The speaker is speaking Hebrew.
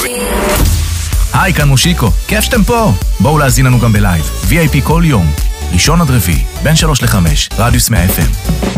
היי, כאן מושיקו, כיף שאתם פה. בואו להזין לנו גם בלייב, VIP כל יום, ראשון עד רביעי, בין 3 ל-5, רדיוס 100 FM.